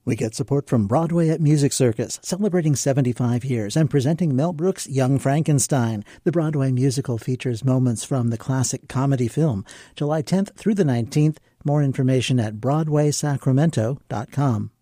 We get support from Broadway at Music Circus, celebrating 75 years and presenting Mel Brooks' Young Frankenstein. The Broadway musical features moments from the classic comedy film. July 10th through the 19th. More information at BroadwaySacramento.com.